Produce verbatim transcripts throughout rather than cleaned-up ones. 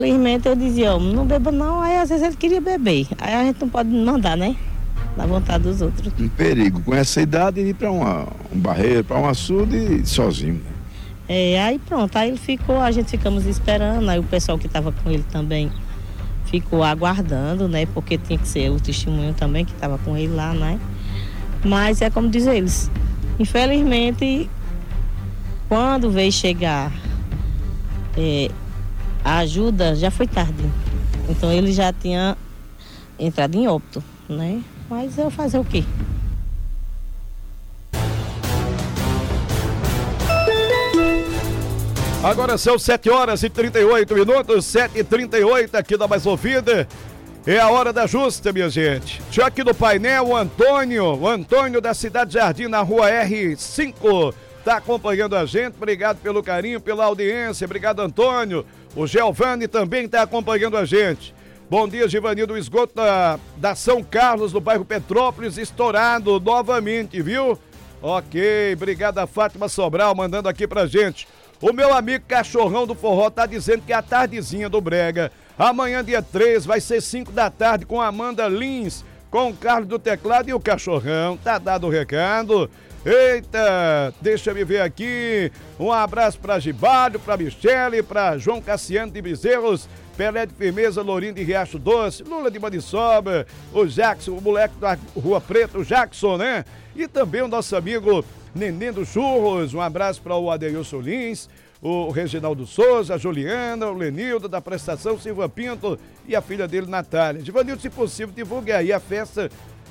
Infelizmente eu dizia, ó, não beba não, aí às vezes ele queria beber. Aí a gente não pode mandar, né? Na vontade dos outros. Um perigo com essa idade ir para uma, um barreiro, para um açude sozinho. Né? É, aí pronto, aí ele ficou, a gente ficamos esperando, aí o pessoal que estava com ele também ficou aguardando, né? Porque tinha que ser o testemunho também que estava com ele lá, né? Mas é como diz eles, infelizmente, quando veio chegar é, a ajuda, já foi tarde. Então ele já tinha entrado em óbito, né? Mas eu fazer o quê? Agora são sete horas e trinta e oito minutos, sete e trinta e oito aqui da Mais Ouvida. É a hora da justa, minha gente. Já aqui no painel, o Antônio, o Antônio da Cidade Jardim, na rua R cinco, tá acompanhando a gente. Obrigado pelo carinho, pela audiência. Obrigado, Antônio. O Giovanni também tá acompanhando a gente. Bom dia, Givanildo. O esgoto da, da São Carlos, no bairro Petrópolis, estourado novamente, viu? Ok, obrigado a Fátima Sobral mandando aqui pra gente. O meu amigo Cachorrão do Forró tá dizendo que a tardezinha do Brega, amanhã dia três, vai ser cinco da tarde com a Amanda Lins, com o Carlos do Teclado e o Cachorrão. Tá dado o recado. Eita, deixa me ver aqui. Um abraço pra Gibalho, pra Michele, pra João Cassiano de Bezerros, Pelé de Firmeza, Lourinho de Riacho Doce, Lula de Maniçoba, o Jackson, o moleque da Rua Preta, o Jackson, né? E também o nosso amigo Neném dos Churros. Um abraço para o Adeilson Lins, o Reginaldo Souza, a Juliana, o Lenildo da Prestação, Silva Pinto e a filha dele, Natália. Givanildo, se possível, divulgue aí a festa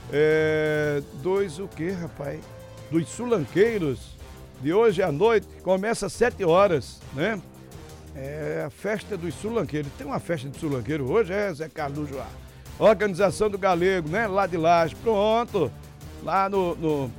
é, dos o quê, rapaz? Dos Sulanqueiros, de hoje à noite, começa às sete horas, né? É a festa dos Sulanqueiros. Tem uma festa de Sulanqueiro hoje, é, Zé Carlos Joá. Organização do Galego, né? Lá de Laje. Pronto. Lá no... no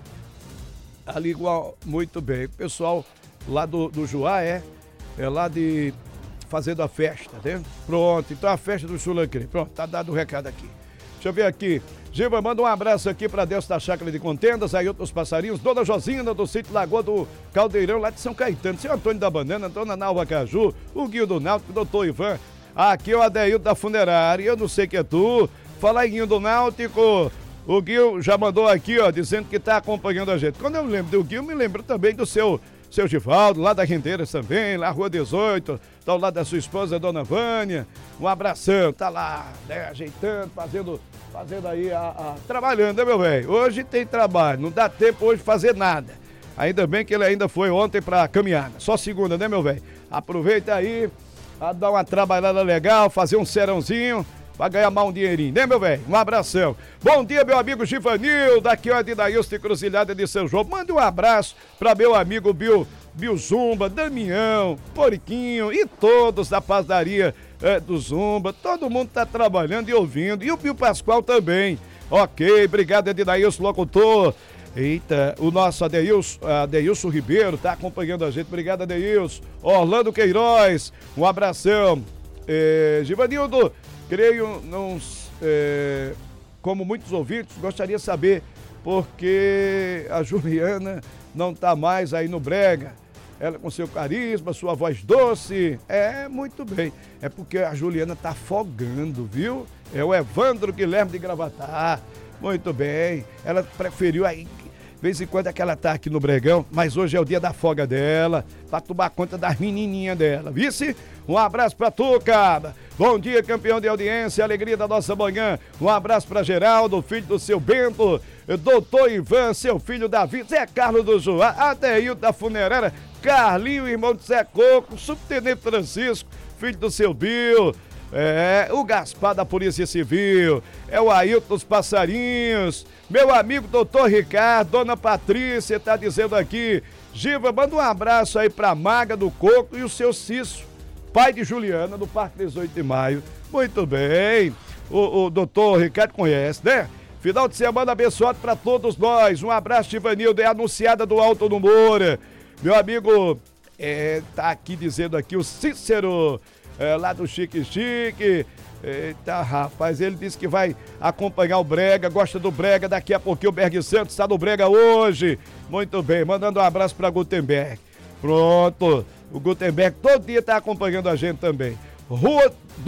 ali igual, muito bem. O pessoal lá do, do Joá é, é lá de fazendo a festa, né? Pronto. Então a festa dos Sulanqueiros. Pronto, tá dado o recado aqui. Deixa eu ver aqui. Giba, manda um abraço aqui pra Deus da Chácara de Contendas, aí outros passarinhos, Dona Josina do sítio Lagoa do Caldeirão, lá de São Caetano, seu Antônio da Banana, Dona Nalva Caju, o Guio do Náutico, doutor Ivan, aqui é o Adeildo da Funerária, eu não sei que é tu, fala aí, Guio do Náutico, o Guio já mandou aqui, ó, dizendo que tá acompanhando a gente. Quando eu lembro do Guio, me lembro também do seu, seu Givaldo, lá da Rendeiras também, lá Rua dezoito, tá ao lado da sua esposa, Dona Vânia, um abração, tá lá, né, ajeitando, fazendo... Fazendo aí, a, a, trabalhando, né, meu velho? Hoje tem trabalho, não dá tempo hoje de fazer nada. Ainda bem que ele ainda foi ontem pra caminhada. Só segunda, né, meu velho? Aproveita aí, a dar uma trabalhada legal, fazer um serãozinho, pra ganhar mais um dinheirinho, né, meu velho? Um abração. Bom dia, meu amigo Givanil, daqui ó de Daílson Cruzilhada de São João. Mande um abraço pra meu amigo Bill, Bill Zumba, Damião, Poriquinho e todos da padaria É, do Zumba, todo mundo tá trabalhando e ouvindo, e o Pio Pascoal também. Ok, obrigado, Edinailson, locutor. Eita, o nosso Adeilson, Adeilson Ribeiro tá acompanhando a gente, obrigado, Adeilson. Orlando Queiroz, um abração. É, Givanildo, creio, não, é, como muitos ouvintes, gostaria de saber porque a Juliana não tá mais aí no Brega. Ela com seu carisma, sua voz doce, é, muito bem. É porque a Juliana tá afogando, viu? É o Evandro Guilherme de Gravatar, muito bem. Ela preferiu aí, de vez em quando é que ela tá aqui no Bregão, mas hoje é o dia da folga dela, pra tomar conta das menininhas dela, vice? Um abraço pra tu, cara. Bom dia, campeão de audiência, alegria da nossa manhã. Um abraço pra Geraldo, filho do seu Bento, doutor Ivan, seu filho Davi, Zé Carlos do Joá, Adeildo da Funerária, Carlinho, irmão de Zé Coco, subtenente Francisco, filho do seu Bill, é, o Gaspar da Polícia Civil, é o Ailton dos Passarinhos, meu amigo doutor Ricardo, dona Patrícia tá dizendo aqui, Giva, manda um abraço aí pra Maga do Coco e o seu Cício, pai de Juliana, do Parque dezoito de maio. Muito bem, o, o doutor Ricardo conhece, né? Final de semana abençoado pra todos nós, um abraço, Givanildo, é anunciada do Alto do Moura. Meu amigo, é, tá aqui dizendo aqui o Cícero, é, lá do Chique Chique. Eita, rapaz, ele disse que vai acompanhar o Brega, gosta do Brega, daqui a pouquinho o Berg Santos está no Brega hoje. Muito bem, mandando um abraço para Gutenberg. Pronto, o Gutenberg todo dia tá acompanhando a gente também. Rua